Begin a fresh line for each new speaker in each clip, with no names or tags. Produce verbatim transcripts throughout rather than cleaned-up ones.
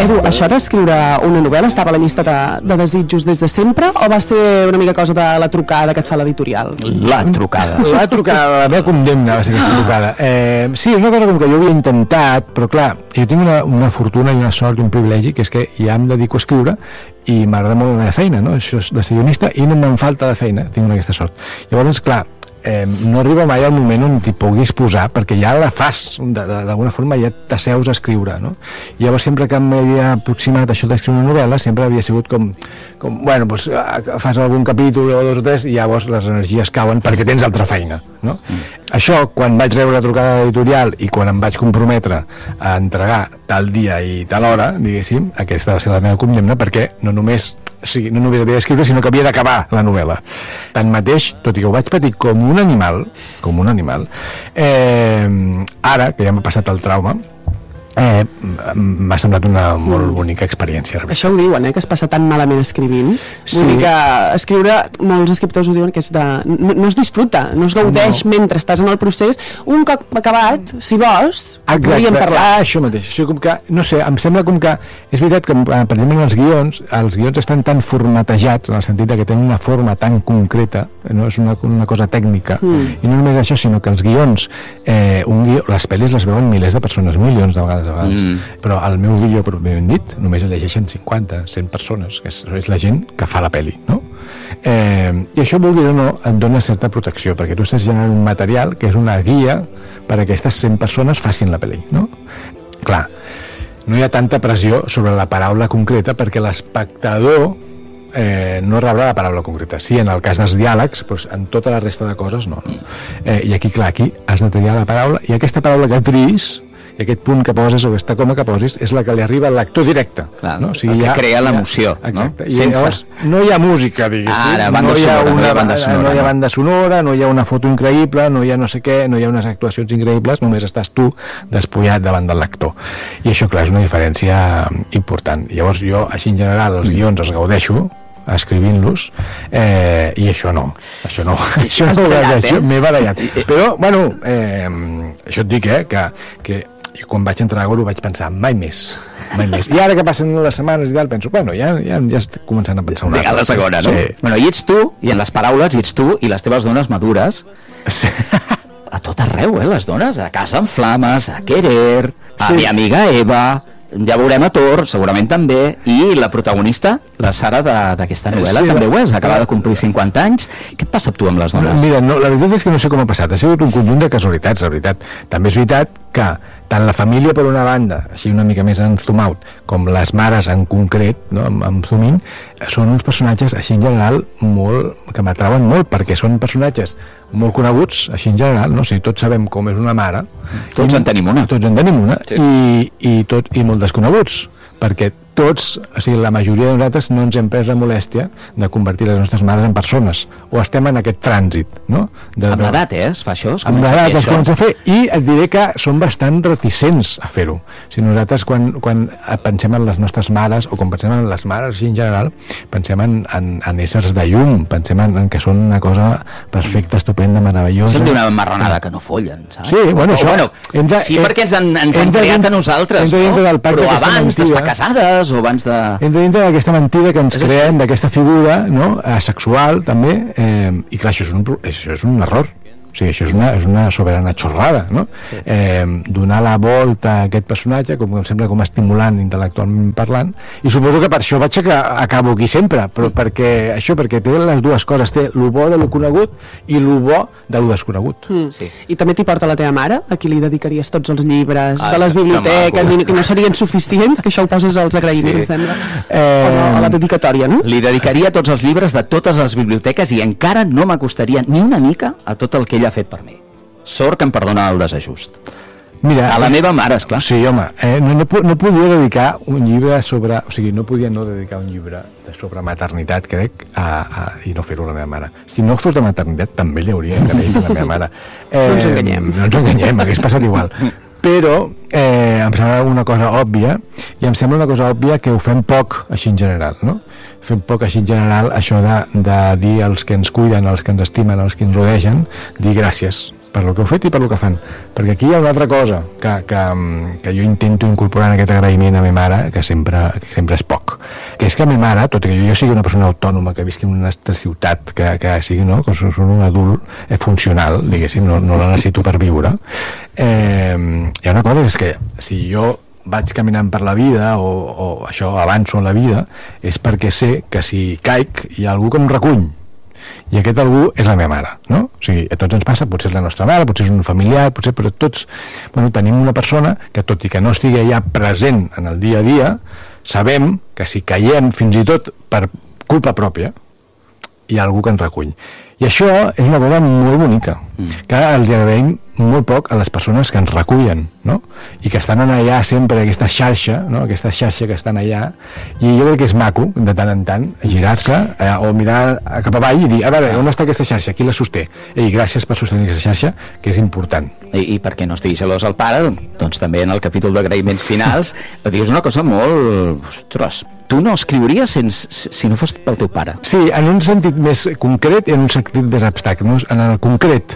Edu, això d'escriure una novel·la estava a la llista de, de desitjos des de sempre o va ser una mica cosa de la trucada que et fa l'editorial?
La trucada.
La trucada, la meva condemna va ser aquesta trucada. Eh, sí, és una cosa com que jo havia intentat, però clar, jo tinc una, una fortuna i una sort i un privilegi, que és que ja em dedico a escriure i m'agrada molt la meva feina, no? Això és de ser guionista i no me'n falta de feina, tinc aquesta sort. Llavors, clar, Eh, no arriba mai al moment on t'hi puguis posar, perquè ja la fas, d'alguna forma ja t'asseus a escriure, no? I llavors sempre que m'havia aproximat això d'escriure una novel·la sempre havia sigut com, com bueno, doncs fas algun capítol o dos o tres i llavors les energies cauen perquè tens altra feina, no? Mm. Això, quan vaig rebre la trucada editorial i quan em vaig comprometre a entregar tal dia i tal hora, diguéssim, aquesta va ser la meva condemna, perquè no només o sigui, no només havia d'escriure, sinó que havia d'acabar la novel·la. Tanmateix, tot i que ho vaig patir com un animal, com un animal, eh, ara, que ja m'ha passat el trauma, eh, m'ha semblat una molt bonica experiència.
Això ho diuen, eh, que es passa tan malament escrivint.
Sí.
Vull dir que escriure, molts escriptors ho diuen, que és de... No, no es disfruta, no es gaudeix no. mentre estàs en el procés. Un cop acabat, si vols, podríem parlar.
Ah, això mateix. Això com que, no sé, em sembla com que... És veritat que, per exemple, els guions, els guions estan tan formatejats, en el sentit que tenen una forma tan concreta, no és una, una cosa tècnica, mm. i no només això, sinó que els guions, eh, un guió, les pel·lis les veuen milers de persones, milions de vegades, abans. Mm. Però el meu guió, ben dit, només el llegeixen cinquanta, cent persones, que és, és la gent que fa la pel·li, no? Eh, I això, vulgui o no, et dona certa protecció, perquè tu estàs generant un material que és una guia per a aquestes cent persones facin la pel·li, no? Clar, no hi ha tanta pressió sobre la paraula concreta perquè l'espectador eh, no rebrà la paraula concreta. Sí, en el cas dels diàlegs, doncs en tota la resta de coses no. no. Eh, I aquí, clar, aquí has de triar la paraula, i aquesta paraula que triïs, i aquest punt que poses o aquesta coma que posis és la que li arriba al lector directe.
Clar, no? O sigui, el que ha, crea l'emoció.
Exacte.
No?
I Sense... llavors no hi ha música, diguéssim.
Ara, banda
no hi ha
sonora,
una,
no hi ha banda sonora.
No hi ha banda sonora, no hi ha una foto increïble, no hi ha no sé què, no hi ha unes actuacions increïbles, només estàs tu despullat davant del lector. I això, clar, és una diferència important. Llavors jo, així en general, els guions els gaudeixo, escrivint-los, eh, i això no, això no, això no eh? m'he barallat. Però, bueno, eh, això et dic, eh, que, que jo quan vaig entrar a Goro vaig pensar mai més, mai més. I ara que passen les setmanes i tal, penso, bueno, ja, ja, ja estic començant a pensar una
altra. De la segona, no? Sí. Bueno, i ets tu, i en les paraules, i ets tu, i les teves dones madures, sí. A tot arreu, eh, les dones, a Casa en Flames, a Querer, a sí. Mi amiga Eva, ja veurem a Tor, segurament també, i la protagonista, la Sara d'aquesta novel·la, sí, també ho és, acaba de complir cinquanta anys. Què et passa amb tu amb les dones?
Mira, no, la veritat és que no sé com ha passat, ha sigut un conjunt de casualitats, la veritat. També és veritat que tant la família per una banda, així una mica més enzumaut, com les mares en concret, no, amb, amb Zumín, són uns personatges així en general molt, que m'atrauen molt, perquè són personatges molt coneguts, així en general, no? O sigui, tots sabem com és una mare.
Tots en tenim una.
Tots en tenim una, sí. i, i, tot, i molt desconeguts, perquè tots, o sigui, la majoria de nosaltres no ens hem pres la molèstia de convertir les nostres mares en persones, o estem en aquest trànsit, no? De,
amb l'edat, eh, es fa això? Es
amb l'edat es comença a fer, i et diré que som bastant reticents a fer-ho. O sigui, nosaltres quan, quan pensem en les nostres mares, o quan pensem en les mares en general, pensem en, en, en éssers de llum, pensem en, en que són una cosa perfecta, estupenda, meravellosa.
Són d'una marronada que no follen, saps?
Sí, bueno, això...
Bueno, entra, sí,
en,
perquè ens han, ens han creat a nosaltres,
no?
Però abans d'estar casades o abans de...
Entra dintre d'aquesta mentida que ens creem, d'aquesta figura, no? Asexual, també, eh, i clar, això és un, això és un error. O sigui, això és una, és una soberana xorrada, no? Sí. Eh, donar la volta a aquest personatge, com em sembla com estimulant intel·lectualment parlant, i suposo que per això vaig a, acabo aquí sempre, però mm. perquè això, perquè té les dues coses, té el bo de lo conegut i el bo de lo desconegut.
Mm. Sí. I també t'hi porta la teva mare, a qui li dedicaries tots els llibres ah, de les biblioteques, i que no serien suficients, que això ho poses als agraïments, sí. Em sembla, eh, o no, a la dedicatòria, no?
Li dedicaria tots els llibres de totes les biblioteques i encara no m'acostaria ni una mica a tot el que ella ha fet per mi. Sort que em perdona el desajust. Mira, a la meva mare, esclar.
Sí, home, eh, no, no, no podia dedicar un llibre sobre... O sigui, no podia no dedicar un llibre sobre maternitat, crec, a, a, i no fer-ho a la meva mare. Si no fos de maternitat, també li hauria agraït a la meva mare.
Eh, no ens enganyem.
No ens enganyem, hagués passat igual. Però eh, em sembla una cosa òbvia, i em sembla una cosa òbvia que ho fem poc, així en general, no? Fem poc així en general, això de, de dir als que ens cuiden, als que ens estimen, als que ens rodegen, dir gràcies. per lo que heu fet i per lo que fan, perquè aquí hi ha una altra cosa que, que, que jo intento incorporar en aquest agraïment a ma mare, que sempre, que sempre és poc, que és que a ma mare, tot i que jo, jo sigui una persona autònoma, que visqui en una altra ciutat, que, que sigui, no?, que soc un adult eh, funcional, diguéssim, no, no la necessito per viure, eh, hi ha una cosa, és que si jo vaig caminant per la vida o, o això, avanço en la vida, és perquè sé que si caic hi ha algú que em recull, i aquest algú és la meva mare, no? O sigui, a tots ens passa, potser és la nostra mare, potser és un familiar, potser, però tots, bueno, tenim una persona que, tot i que no estigui allà present en el dia a dia, sabem que si caiem fins i tot per culpa pròpia, hi ha algú que ens recull. I això és una cosa molt bonica, mm. que els agraïm molt poc a les persones que ens recullen, no? I que estan allà sempre, aquesta xarxa, no? Aquesta xarxa que estan allà, i jo crec que és maco, de tant en tant, girar-se eh, o mirar cap avall i dir, a veure, on està aquesta xarxa? Qui la sosté? I gràcies per sostenir aquesta xarxa, que és important.
I, i perquè no estigui gelós el pare, doncs també en el capítol d'agraïments finals dius una cosa molt... Ostres, tu no escriuries sense, si no fos pel teu pare.
Sí, en un sentit més concret i en un sentit més abstracte. En el concret,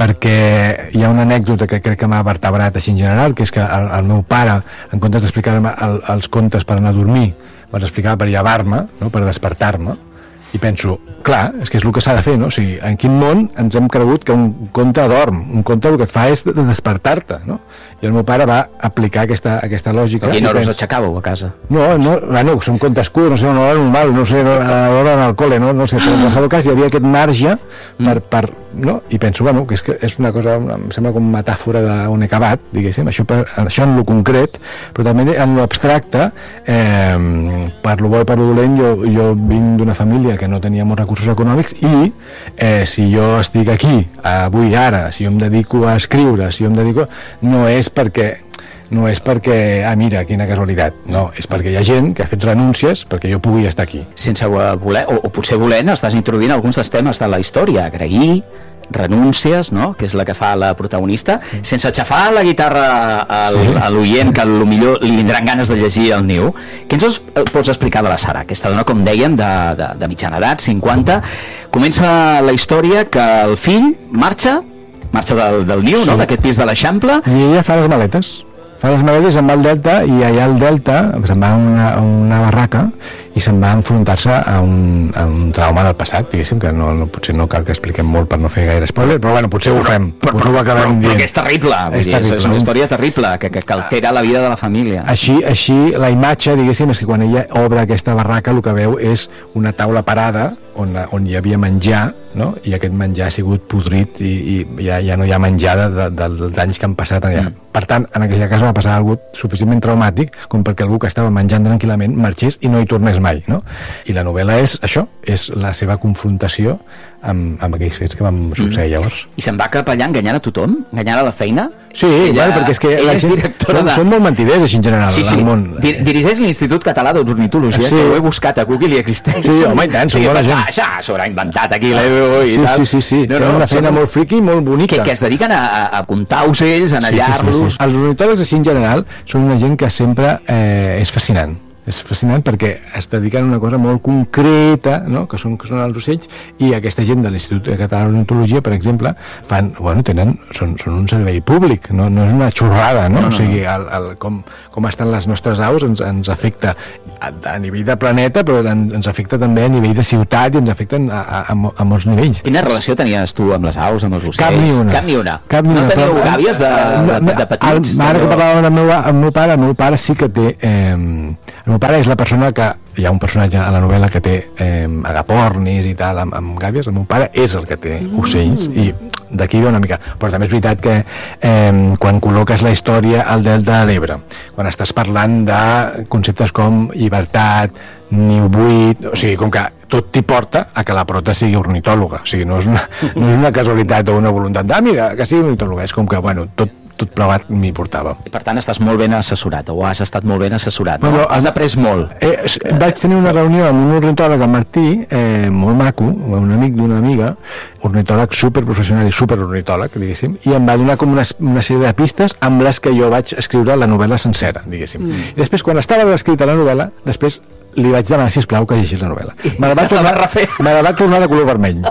perquè hi ha una anècdota que crec que m'ha vertebrat així en general, que és que el, el meu pare, en comptes d'explicar-me el, els contes per anar a dormir, me'ls explicava per llevar-me, no?, per despertar-me, i penso, clar, és que és el que s'ha de fer, no? O sigui, en quin món ens hem cregut que un conte dorm, un conte el que et fa és de despertar-te, no? I el meu pare va aplicar aquesta, aquesta lògica.
A quina hora us aixecàveu a casa?
No, no, bueno, són contes curts, no sé, una hora normal, no sé, a l'hora del col·le, no, no sé, però en qualsevol cas hi havia aquest marge per, per, no? I penso, bueno, que és, que és una cosa, em sembla com metàfora d'on he acabat, diguéssim, això, per, això en lo concret, però també en lo abstracte, eh, per lo bo i per lo dolent, jo, jo vinc d'una família que no tenia molts recursos econòmics i eh, si jo estic aquí, avui, ara, si jo em dedico a escriure, si jo em dedico, no és perquè no és perquè, ah mira, quina casualitat, no, és perquè hi ha gent que ha fet renúncies perquè jo pugui estar aquí.
Sense voler, o, o potser volent, estàs introduint alguns dels temes de la història, agrair, renúncies, no?, que és la que fa la protagonista, sense aixafar la guitarra al, sí. a l'oient, que potser li vindran ganes de llegir el niu. Què ens pots explicar de la Sara? Aquesta dona, com dèiem, de, de, de mitjana edat, cinquanta, comença la història que el fill marxa, marxa del, del niu, sí. no?, d'aquest pis de l'Eixample.
I ella fa les maletes. Fa les maletes, se'n va al Delta, i allà al Delta se'n va a una, a una barraca i se'n va enfrontar-se a un, a un trauma del passat, diguéssim, que no, no, potser no cal que expliquem molt per no fer gaire spoiler, però bueno, potser ho fem, però, potser ho acabem
però,
dient.
Però que és terrible, vull
és,
dir,
terrible.
És una història terrible, que, que, que altera la vida de la família.
Així, així la imatge, diguéssim, és que quan ella obre aquesta barraca el que veu és una taula parada on, on hi havia menjar, no? I aquest menjar ha sigut podrit i, i ja, ja no hi ha menjar de, de, dels anys que han passat allà. Mm. Per tant, en aquella casa va passar alguna cosa suficientment traumàtic com perquè algú que estava menjant tranquil·lament marxés i no hi tornés mai, no? I la novel·la és això, és la seva confrontació amb, amb aquells fets que van succeir mm. llavors.
I se'n va cap allà enganyant a tothom? Enganyant a la feina?
Sí, ella, bueno, perquè és que la
és
gent,
directora
són,
de...
són molt mentiders així en general,
sí, sí.
al món.
Dir dirigeix l'Institut Català d'Ornitologia, sí. que ho he buscat a Google i existeix.
Sí, home, i tant, són
sí,
bona gent.
Ja s'haurà inventat aquí l'E D O i
sí,
tal.
Sí, sí, sí, no, no, una feina molt friqui i molt bonica.
Que, que es dediquen a, a comptar ocells, a anar-los... Sí, sí, sí.
Els ornitòlegs, així en general, són una gent que sempre eh, és fascinant. És fascinant perquè es dediquen a una cosa molt concreta, no?, que són, que són els ocells, i aquesta gent de l'Institut Català d'Ornitologia, per exemple, fan, bueno, tenen, són, són un servei públic, no, no és una xorrada, no? no, no. O sigui, el, el, com, com estan les nostres aus ens, ens afecta a, a nivell de planeta, però ens afecta també a nivell de ciutat i ens afecten a, a, a, a molts nivells.
Quina relació tenies tu amb les aus, amb els ocells?
Cap ni una.
Cap ni una.
Cap ni una.
No teníeu gàbies de, de, de, de petits?
El, ara que parlàvem amb el meu, el meu pare, el meu pare sí que té... Eh, el meu pare és la persona que... Hi ha un personatge a la novel·la que té eh, agapornis i tal, amb, amb gàbies. El meu pare és el que té ocells, mm. i d'aquí ve una mica. Però també és veritat que eh, quan col·loques la història al Delta de l'Ebre, quan estàs parlant de conceptes com llibertat, niu buit, o sigui, com que tot t'hi porta a que la prota sigui ornitòloga. O sigui, no és una, no és una casualitat o una voluntat de, ah, mira, que sigui ornitòloga. És com que, bueno, tot tot plegat m'hi portava.
I per tant estàs molt ben assessorat, o has estat molt ben assessorat, no?
Bueno,
has après molt.
Eh, vaig tenir una reunió amb un ornitòleg, el Martí, eh, molt maco, un amic d'una amiga, ornitòleg superprofessional i superornitòleg, diguéssim, i em va donar com una, una sèrie de pistes amb les que jo vaig escriure la novel·la sencera, diguéssim. Mm. I després, quan estava escrita la novel·la, després li vaig demanar, sisplau, que llegís la novel·la. Me la va tornar, me la va tornar de color vermell.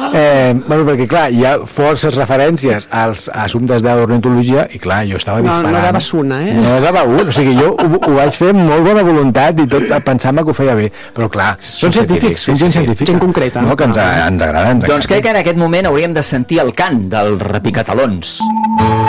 Eh, bueno, perquè clar, hi ha forces referències als assumptes d'ornitologia i clar, jo estava disparant.
No, no daves una, eh?
No dava un, o sigui, jo ho, ho vaig fer amb molt bona voluntat i tot pensant-me que ho feia bé, però clar, són científics, són gent científica.
Gent concreta.
No, que ens, ens agrada. Ens
doncs crec que en aquest moment hauríem de sentir el cant dels repicatalons.